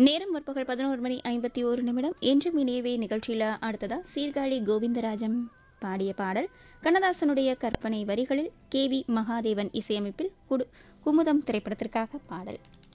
நேரம் முற்பகல் 11:51 என்றும் இனியவே நிகழ்ச்சியில் அடுத்ததா சீர்காழி கோவிந்தராஜன் பாடிய பாடல் கண்ணதாசனுடைய கற்பனை வரிகளில் KV மகாதேவன் இசையமைப்பில் குமுதம் திரைப்படத்திற்காக பாடல்.